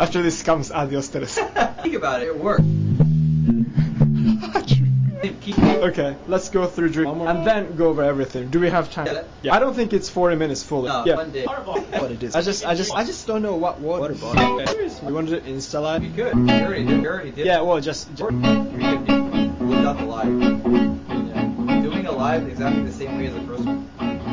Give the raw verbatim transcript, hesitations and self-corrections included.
After this comes adios teres. Think about it, it worked. Okay, let's go through drink and then go over everything. Do we have time? Yeah. Yeah. I don't think it's forty minutes fully. No, yeah. one day. What it is. I just, I just, I just don't know what water. Water bottle. We wanted it Insta live. We could. We already did. We already did. Yeah, well, just. just We could do without the live. Yeah. Doing a live exactly the same way as the first one.